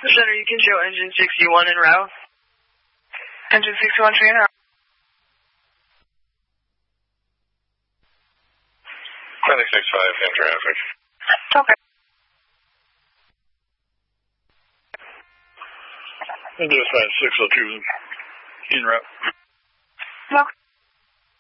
Center, you can show engine 61 en route. Engine 61 train route. 96.5 in traffic. Okay. Dispatch 602 en route. Okay.